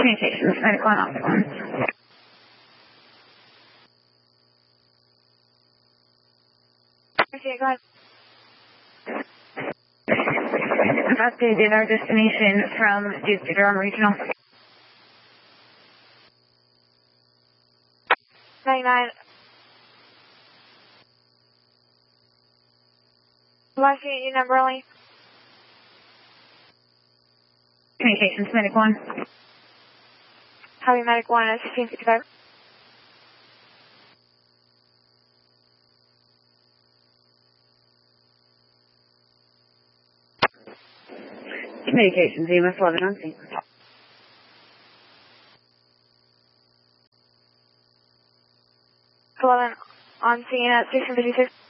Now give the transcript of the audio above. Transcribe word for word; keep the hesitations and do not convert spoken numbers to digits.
Communications, medical and optical. Okay, go ahead. About the dinner destination from Duke to Durham Regional. ninety-nine. Last unit number only. Communications, medic one. Heavy medic one at fifteen fifty-five. Communications, E M S eleven on scene. eleven on scene at sixteen fifty-six.